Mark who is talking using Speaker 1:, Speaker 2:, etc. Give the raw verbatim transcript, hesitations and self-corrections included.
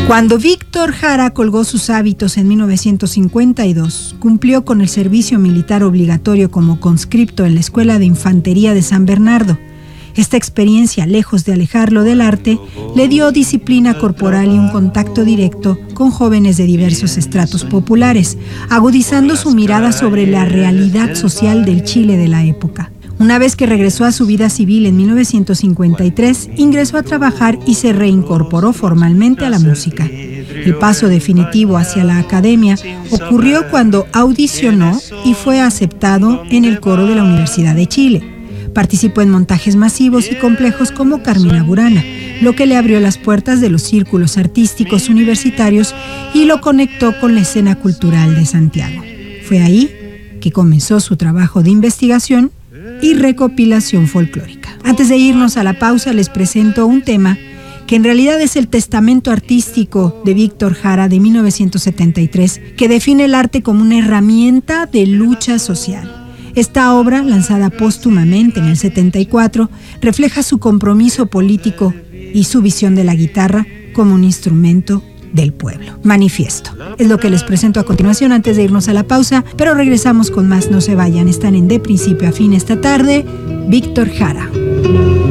Speaker 1: Cuando Víctor Jara colgó sus hábitos en mil novecientos cincuenta y dos, cumplió con el servicio militar obligatorio como conscripto en la Escuela de Infantería de San Bernardo. Esta experiencia, lejos de alejarlo del arte, le dio disciplina corporal y un contacto directo con jóvenes de diversos estratos populares, agudizando su mirada sobre la realidad social del Chile de la época. Una vez que regresó a su vida civil en mil novecientos cincuenta y tres, ingresó a trabajar y se reincorporó formalmente a la música. El paso definitivo hacia la academia ocurrió cuando audicionó y fue aceptado en el coro de la Universidad de Chile. Participó en montajes masivos y complejos como Carmina Burana, lo que le abrió las puertas de los círculos artísticos universitarios y lo conectó con la escena cultural de Santiago. Fue ahí que comenzó su trabajo de investigación y recopilación folclórica. Antes de irnos a la pausa, les presento un tema que en realidad es el testamento artístico de Víctor Jara de mil novecientos setenta y tres, que define el arte como una herramienta de lucha social. Esta obra, lanzada póstumamente en el setenta y cuatro, refleja su compromiso político y su visión de la guitarra como un instrumento del pueblo. Manifiesto. Es lo que les presento a continuación antes de irnos a la pausa, pero regresamos con más. No se vayan, están en De Principio a Fin esta tarde. Víctor Jara.